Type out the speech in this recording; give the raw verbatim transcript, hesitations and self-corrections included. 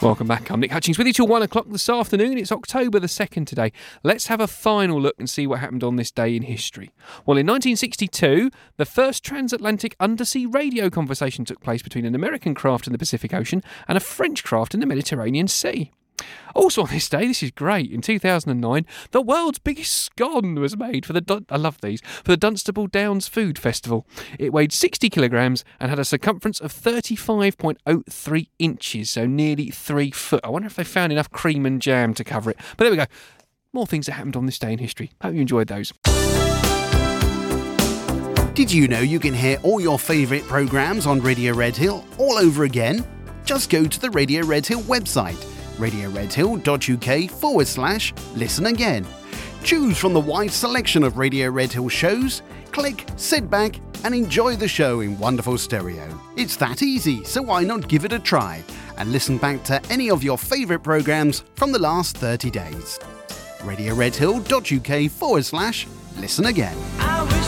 Welcome back. I'm Nick Hutchings with you till one o'clock this afternoon. It's October the second today. Let's have a final look and see what happened on this day in history. Well, in nineteen sixty-two, the first transatlantic undersea radio conversation took place between an American craft in the Pacific Ocean and a French craft in the Mediterranean Sea. Also on this day, this is great, in two thousand nine, the world's biggest scone was made for the, Dun- I love these, for the Dunstable Downs Food Festival. It weighed sixty kilograms and had a circumference of thirty-five point oh three inches, so nearly three foot. I wonder if they found enough cream and jam to cover it. But there we go. More things that happened on this day in history. Hope you enjoyed those. Did you know you can hear all your favourite programmes on Radio Red Hill all over again? Just go to the Radio Red Hill website, radioredhill.uk forward slash listen again. Choose from the wide selection of Radio Red Hill shows, click, sit back and enjoy the show in wonderful stereo. It's that easy, so why not give it a try and listen back to any of your favourite programmes from the last thirty days. radioredhill.uk forward slash listen again.